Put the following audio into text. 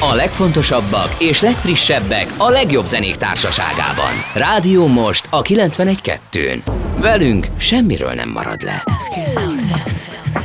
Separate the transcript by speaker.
Speaker 1: A legfontosabbak és legfrissebbek a legjobb zenék társaságában. Rádió Most a 91.2-n. Velünk semmiről nem marad le. Ask yourself this.